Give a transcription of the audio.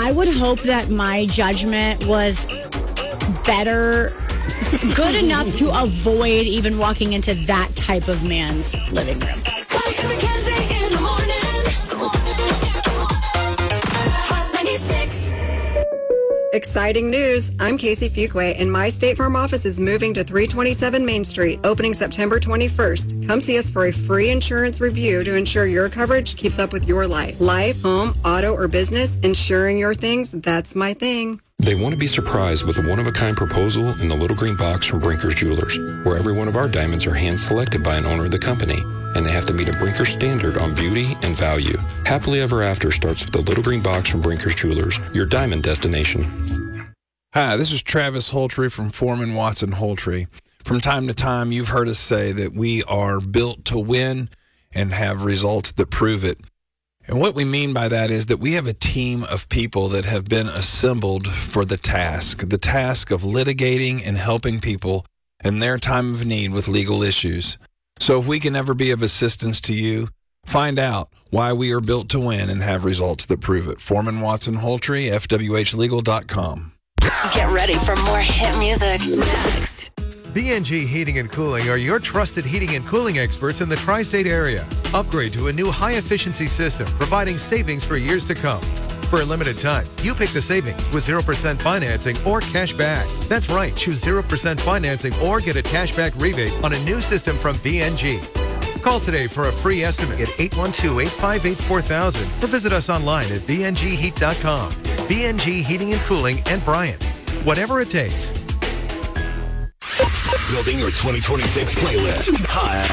I would hope that my judgment was better, good enough to avoid even walking into that type of man's living room. Exciting news. I'm Casey Fuqua, and my State Farm office is moving to 327 Main Street, opening September 21st. Come see us for a free insurance review to ensure your coverage keeps up with your life. Life, home, auto, or business, insuring your things, that's my thing. They want to be surprised with a one-of-a-kind proposal in the little green box from Brinker's Jewelers, where every one of our diamonds are hand-selected by an owner of the company, and they have to meet a Brinker standard on beauty and value. Happily Ever After starts with the little green box from Brinker's Jewelers, your diamond destination. Hi, this is Travis Holtry from Foreman Watson Holtry. From time to time, you've heard us say that we are built to win and have results that prove it. And what we mean by that is that we have a team of people that have been assembled for the task of litigating and helping people in their time of need with legal issues. So if we can ever be of assistance to you, find out why we are built to win and have results that prove it. Foreman Watson Holtry, FWHlegal.com. Get ready for more hit music next. BNG Heating and Cooling are your trusted heating and cooling experts in the tri-state area. Upgrade to a new high-efficiency system, providing savings for years to come. For a limited time, you pick the savings with 0% financing or cash back. That's right, choose 0% financing or get a cash back rebate on a new system from BNG. Call today for a free estimate at 812-858-4000 or visit us online at bngheat.com. BNG Heating and Cooling and Bryant. Whatever it takes. Building your 2026 playlist. Hi.